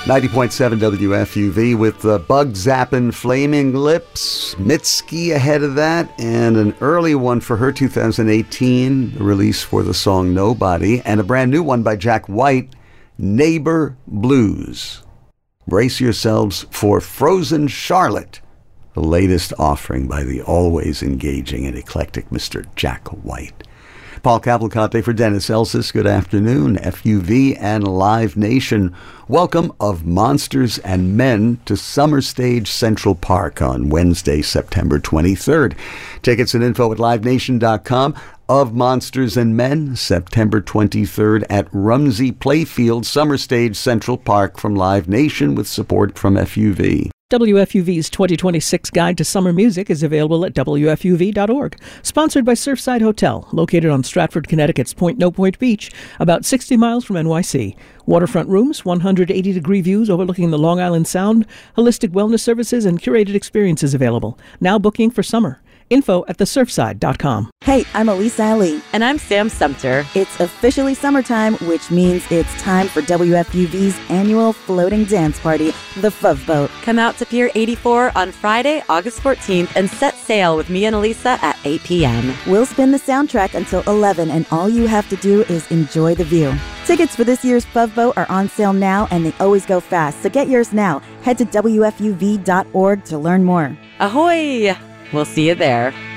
90.7 WFUV with Bug Zappin' Flaming Lips, Mitski ahead of that, and an early one for her 2018 release for the song Nobody, and a brand new one by Jack White, Neighbor Blues. Brace yourselves for Frozen Charlotte, the latest offering by the always engaging and eclectic Mr. Jack White. Paul Cavalcante for Dennis Elsis. Good afternoon, FUV and Live Nation. Welcome of Monsters and Men to Summer Stage Central Park on Wednesday, September 23rd. Tickets and info at livenation.com. Of Monsters and Men, September 23rd at Rumsey Playfield, Summer Stage Central Park from Live Nation with support from FUV. WFUV's 2026 Guide to Summer Music is available at WFUV.org. Sponsored by Surfside Hotel, located on Stratford, Connecticut's Point No Point Beach, about 60 miles from NYC. Waterfront rooms, 180-degree views overlooking the Long Island Sound, holistic wellness services, and curated experiences available. Now booking for summer. Info at thesurfside.com. Hey, I'm Elisa Ali. And I'm Sam Sumter. It's officially summertime, which means it's time for WFUV's annual floating dance party, the Fove Boat. Come out to Pier 84 on Friday, August 14th, and set sail with me and Elisa at 8 p.m. We'll spin the soundtrack until 11, and all you have to do is enjoy the view. Tickets for this year's Fove Boat are on sale now, and they always go fast, so get yours now. Head to WFUV.org to learn more. Ahoy! We'll see you there.